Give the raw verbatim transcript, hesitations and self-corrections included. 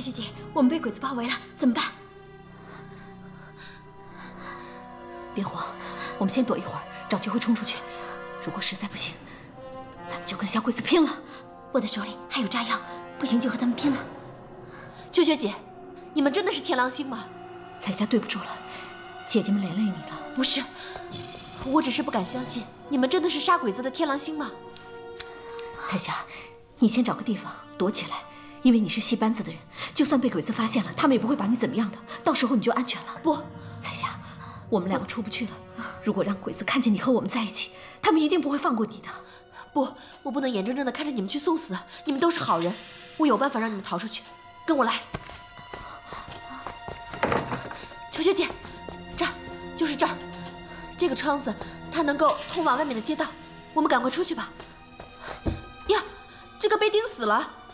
学姐，我们被鬼子包围了，怎么办？别慌，我们先躲一会儿，找机会冲出去。如果实在不行，咱们就跟小鬼子拼了。我的手里还有炸药，不行就和他们拼了。 秋雪姐，你们真的是天狼星吗？ 彩霞，对不住了，姐姐们连累你了。 不是，我只是不敢相信，你们真的是杀鬼子的天狼星吗？ 彩霞，你先找个地方躲起来，因为你是戏班子的人，就算被鬼子发现了，他们也不会把你怎么样的，到时候你就安全了。 不， 彩霞，我们两个出不去了。如果让鬼子看见你和我们在一起，他们一定不会放过你的。 不，我不能眼睁睁地看着你们去送死。你们都是好人，我有办法让你们逃出去。跟我来。秋雪姐，这儿就是这儿，这个窗子它能够通往外面的街道，我们赶快出去吧。呀，这个被钉死了。